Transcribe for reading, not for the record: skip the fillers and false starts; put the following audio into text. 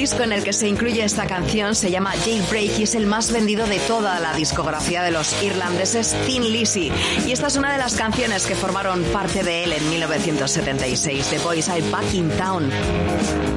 disco en el que se incluye esta canción se llama Jailbreak y es el más vendido de toda la discografía de los irlandeses Thin Lizzy. Y esta es una de las canciones que formaron parte de él en 1976, The Boys Are Back in Town.